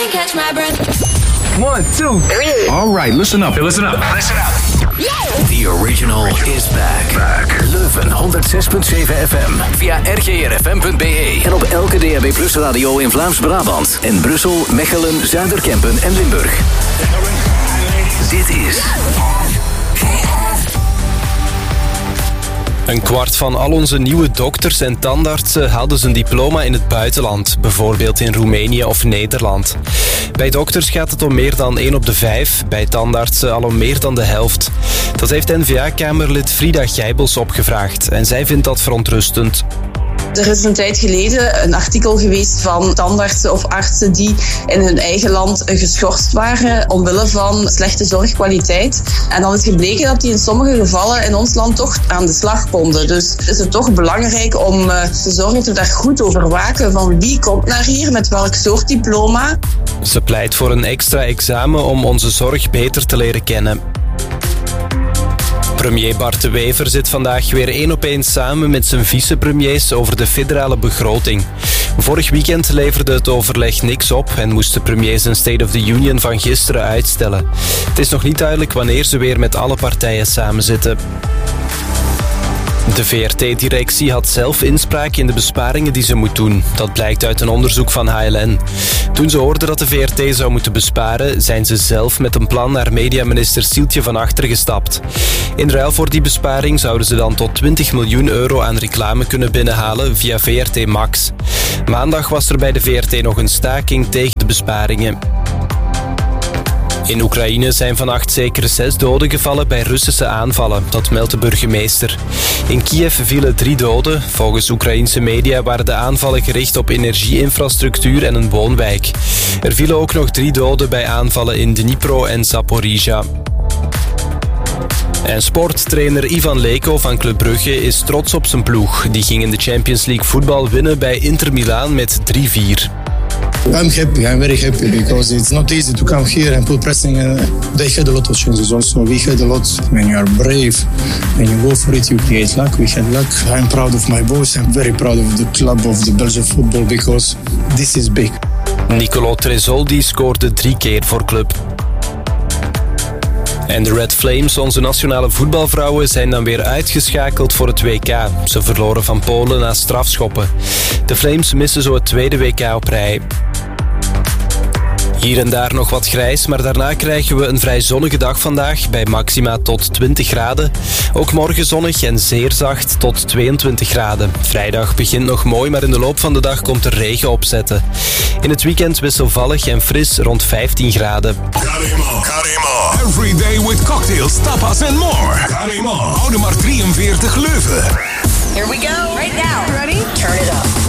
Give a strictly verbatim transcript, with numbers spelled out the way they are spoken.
can't catch my breath. One, two, three. All right, listen up. Listen up. Listen up. Yeah. The original is back. back. Leuven honderd zes komma zeven F M. Via r g r f m punt b e. En op elke D A B Plus radio in Vlaams-Brabant. En Brussel, Mechelen, Zuiderkempen en Limburg. Dit is... Een kwart van al onze nieuwe dokters en tandartsen haalden zijn diploma in het buitenland, bijvoorbeeld in Roemenië of Nederland. Bij dokters gaat het om meer dan één op de vijf, bij tandartsen al om meer dan de helft. Dat heeft N V A-kamerlid Frida Gijbels opgevraagd en zij vindt dat verontrustend. Er is een tijd geleden een artikel geweest van tandartsen of artsen die in hun eigen land geschorst waren omwille van slechte zorgkwaliteit. En dan is gebleken dat die in sommige gevallen in ons land toch aan de slag konden. Dus is het toch belangrijk om te zorgen dat we daar goed over waken van wie komt naar hier, met welk soort diploma. Ze pleit voor een extra examen om onze zorg beter te leren kennen. Premier Bart De Wever zit vandaag weer één op één samen met zijn vicepremiers over de federale begroting. Vorig weekend leverde het overleg niks op en moest de premier zijn State of the Union van gisteren uitstellen. Het is nog niet duidelijk wanneer ze weer met alle partijen samenzitten. De V R T-directie had zelf inspraak in de besparingen die ze moet doen. Dat blijkt uit een onderzoek van H L N. Toen ze hoorden dat de V R T zou moeten besparen, zijn ze zelf met een plan naar mediaminister Sieltje van Achter gestapt. In ruil voor die besparing zouden ze dan tot twintig miljoen euro aan reclame kunnen binnenhalen via V R T Max. Maandag was er bij de V R T nog een staking tegen de besparingen. In Oekraïne zijn vannacht zeker zes doden gevallen bij Russische aanvallen, dat meldt de burgemeester. In Kiev vielen drie doden. Volgens Oekraïense media waren de aanvallen gericht op energieinfrastructuur en een woonwijk. Er vielen ook nog drie doden bij aanvallen in Dnipro en Zaporizhia. En sporttrainer Ivan Leko van Club Brugge is trots op zijn ploeg. Die ging in de Champions League voetbal winnen bij Inter Milaan met drie vier. I'm happy. I'm very happy because it's not easy to come here and put pressing. Uh, they had a lot of chances also. We had a lot. When you are brave, when you go for it, you create luck. We had luck. I'm proud of my boys. I'm very proud of the club, of the Belgian football, because this is big. Nicolo Tresoldi scoorde drie keer voor Club. En de Red Flames, onze nationale voetbalvrouwen, zijn dan weer uitgeschakeld voor het W K. Ze verloren van Polen na strafschoppen. De Flames missen zo het tweede W K op rij. Hier en daar nog wat grijs, maar daarna krijgen we een vrij zonnige dag vandaag bij maxima tot twintig graden. Ook morgen zonnig en zeer zacht tot tweeëntwintig graden. Vrijdag begint nog mooi, maar in de loop van de dag komt er regen opzetten. In het weekend wisselvallig en fris rond vijftien graden. Karima, Karima. Every day with cocktails, tapas and more. Karima. Oude maar drieënveertig Leuven. Here we go. Right now. Ready? Turn it up.